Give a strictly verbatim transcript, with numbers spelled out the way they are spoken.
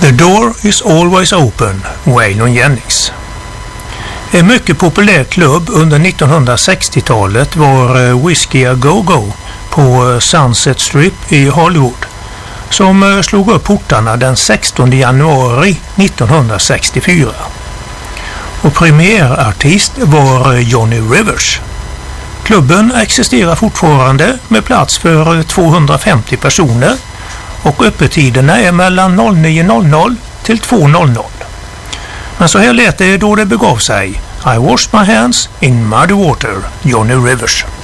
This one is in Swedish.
The door is always open, Waylon Jennings. En mycket populär klubb under nittonhundrasextiotalet var Whiskey A Go Go på Sunset Strip i Hollywood, som slog upp portarna den sextonde januari nittonhundrasextiofyra. Och premiärartist var Johnny Rivers. Klubben existerar fortfarande med plats för tvåhundrafemtio personer och öppettiderna är mellan nio till två. Men så här lät det då det begav sig. I washed my hands in muddy water, Johnny Rivers.